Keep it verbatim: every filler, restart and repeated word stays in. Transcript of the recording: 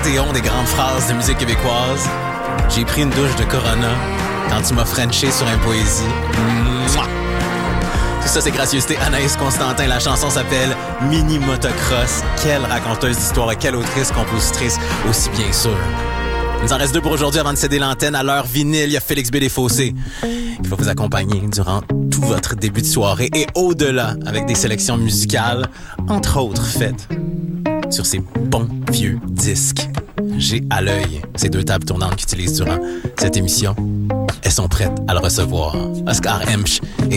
panthéon des grandes phrases de musique québécoise. J'ai pris une douche de Corona quand tu m'as frenché sur un poésie. Mouah! Tout ça, c'est gracieuseté Anaïs Constantin. La chanson s'appelle Mini Motocross. Quelle raconteuse d'histoire et quelle autrice, compositrice aussi bien sûr. Il nous en reste deux pour aujourd'hui avant de céder l'antenne à l'heure vinyle. Il y a Félix B. Desfossés. Il va vous accompagner durant tout votre début de soirée et au-delà avec des sélections musicales, entre autres faites sur ces bons vieux disques. J'ai à l'œil ces deux tables tournantes qu'ils utilisent durant cette émission. Elles sont prêtes à le recevoir. Oscar Hemsch et